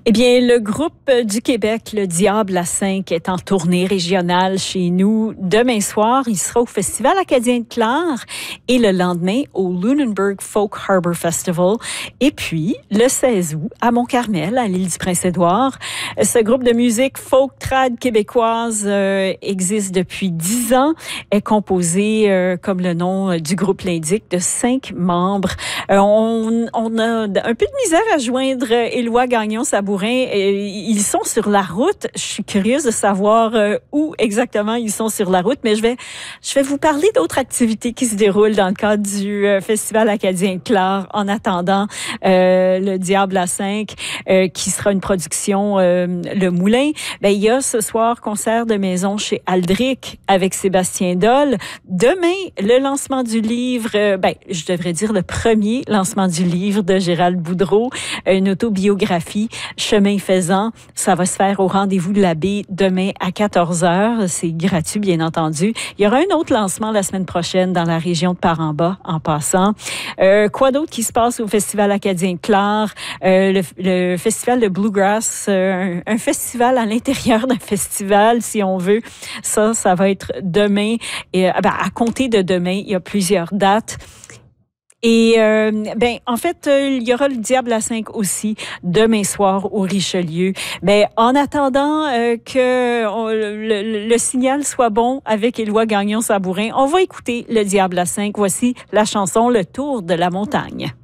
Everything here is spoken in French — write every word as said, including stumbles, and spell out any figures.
Eh bien, le groupe du Québec, le Diable à cinq, est en tournée régionale chez nous. Demain soir, il sera au Festival acadien de Clare et le lendemain au Lunenburg Folk Harbor Festival. Et puis, le seize août, à Mont-Carmel, à l'île du Prince-Édouard. Ce groupe de musique folk trad québécoise euh, existe depuis dix ans, est composé, euh, comme le nom du groupe l'indique, de cinq membres. Euh, on, on a un peu de misère à joindre Éloi Gagnon-Sabourin. Ils sont sur la route. Je suis curieuse de savoir où exactement ils sont sur la route, mais je vais, je vais vous parler d'autres activités qui se déroulent dans le cadre du Festival acadien de Clare en attendant euh, le Diable à cinq, euh, qui sera une production euh, Le Moulin. Ben, il y a ce soir concert de maison chez Aldric avec Sébastien Doll. Demain, le lancement du livre, euh, ben, je devrais dire le premier lancement du livre de Gérald Boudreau, une autobiographie, Chemin faisant. Ça va se faire au Rendez-vous de la Baie demain à quatorze heures. C'est gratuit, bien entendu. Il y aura un autre lancement la semaine prochaine dans la région de Par-en-Bas, en passant. Euh, quoi d'autre qui se passe au Festival acadien de Clare? Euh, le, le Festival de Bluegrass, euh, un, un festival à l'intérieur d'un festival, si on veut. Ça, ça va être demain. Et, ben, à compter de demain, il y a plusieurs dates. Et euh, ben en fait, euh, il y aura le Diable à cinq aussi demain soir au Richelieu. Mais en attendant euh, que on, le, le signal soit bon avec Éloi Gagnon-Sabourin, on va écouter le Diable à cinq. Voici la chanson Le Tour de la montagne.